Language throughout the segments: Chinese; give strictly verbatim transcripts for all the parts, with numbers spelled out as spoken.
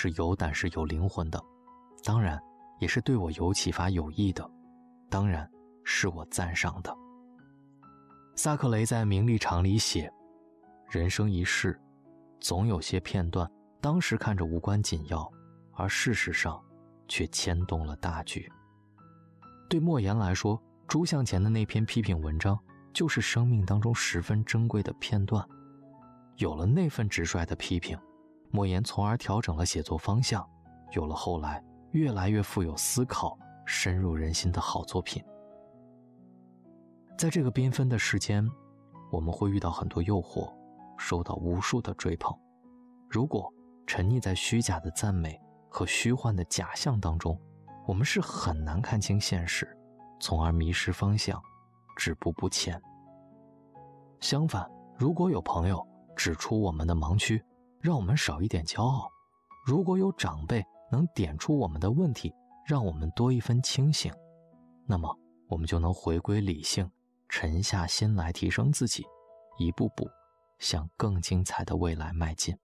是有胆识有灵魂的，当然也是对我有启发有益的，当然是我赞赏的。萨克雷在《名利场》里写，人生一世，总有些片段当时看着无关紧要，而事实上却牵动了大局。对莫言来说，朱向前的那篇批评文章就是生命当中十分珍贵的片段。有了那份直率的批评，莫言从而调整了写作方向，有了后来越来越富有思考、深入人心的好作品。在这个缤纷的世间，我们会遇到很多诱惑，受到无数的追捧。如果沉溺在虚假的赞美和虚幻的假象当中，我们是很难看清现实，从而迷失方向，止步不前。相反，如果有朋友指出我们的盲区，让我们少一点骄傲；如果有长辈能点出我们的问题，让我们多一分清醒，那么我们就能回归理性，沉下心来提升自己，一步步向更精彩的未来迈进。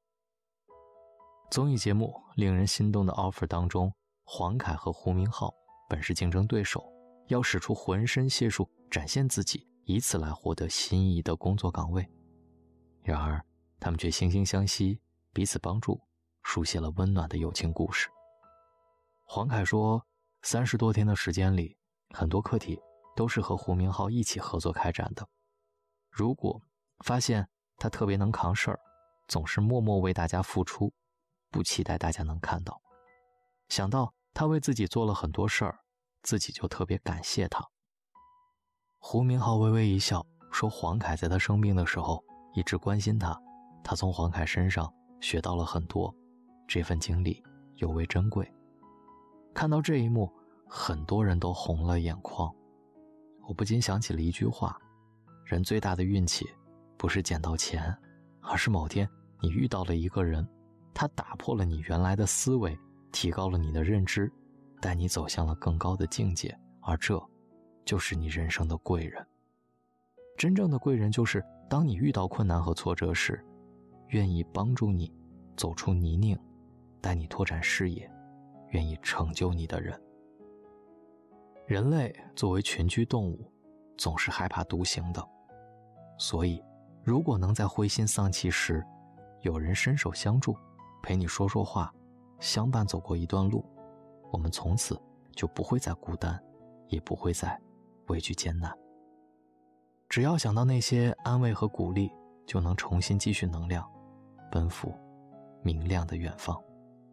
综艺节目令人心动的 offer 当中，黄凯和胡明昊本是竞争对手，要使出浑身解数展现自己，以此来获得心仪的工作岗位。然而他们却惺惺相惜，彼此帮助，书写了温暖的友情故事。黄凯说，三十多天的时间里，很多课题都是和胡明昊一起合作开展的。如果发现他特别能扛事儿，总是默默为大家付出，不期待大家能看到。想到他为自己做了很多事儿，自己就特别感谢他。胡明昊微微一笑，说黄凯在他生病的时候一直关心他，他从黄凯身上学到了很多，这份经历尤为珍贵。看到这一幕，很多人都红了眼眶。我不禁想起了一句话，人最大的运气不是捡到钱，而是某天你遇到了一个人，他打破了你原来的思维，提高了你的认知，带你走向了更高的境界，而这就是你人生的贵人。真正的贵人就是当你遇到困难和挫折时，愿意帮助你走出泥泞，带你拓展视野，愿意成就你的人。人类作为群居动物，总是害怕独行的，所以如果能在灰心丧气时，有人伸手相助，陪你说说话，相伴走过一段路，我们从此就不会再孤单，也不会再畏惧艰难。只要想到那些安慰和鼓励，就能重新积蓄能量，奔赴明亮的远方。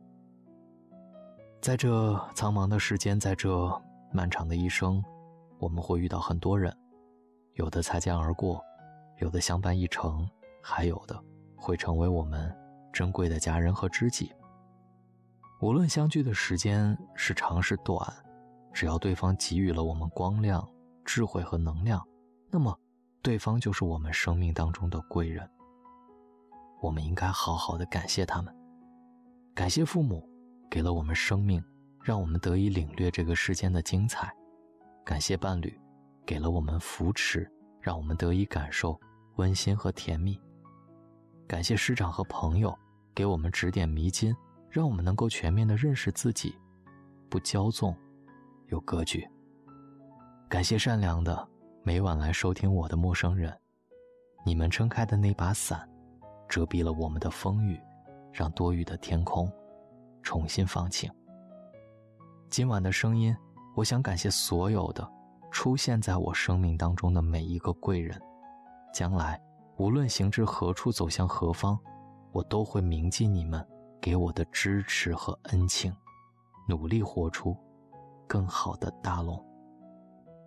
在这苍茫的世间，在这漫长的一生，我们会遇到很多人，有的擦肩而过，有的相伴一程，还有的会成为我们珍贵的家人和知己。无论相聚的时间是长是短，只要对方给予了我们光亮、智慧和能量，那么对方就是我们生命当中的贵人。我们应该好好的感谢他们。感谢父母给了我们生命，让我们得以领略这个世间的精彩；感谢伴侣给了我们扶持，让我们得以感受温馨和甜蜜；感谢师长和朋友给我们指点迷津，让我们能够全面地认识自己，不骄纵又格局；感谢善良的每晚来收听我的陌生人，你们撑开的那把伞遮蔽了我们的风雨，让多雨的天空重新放晴。今晚的声音，我想感谢所有的出现在我生命当中的每一个贵人，将来无论行至何处，走向何方，我都会铭记你们给我的支持和恩情，努力活出更好的大龙。